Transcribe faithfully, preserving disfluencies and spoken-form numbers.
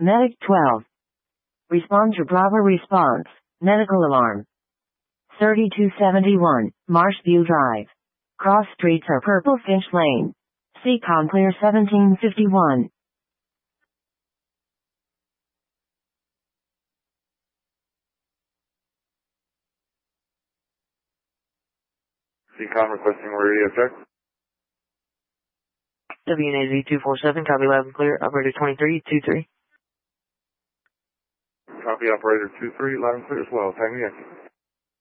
Medic twelve. Respond to Bravo response. Medical alarm. thirty-two seventy-one, Marshview Drive. Cross streets are Purple Finch Lane. Seacom clear seventeen fifty-one. Seacom requesting radio check. W N A Z two four seven, copy loud and clear, operator twenty-three two three. Copy operator two three, loud and clear as well. Tag me in.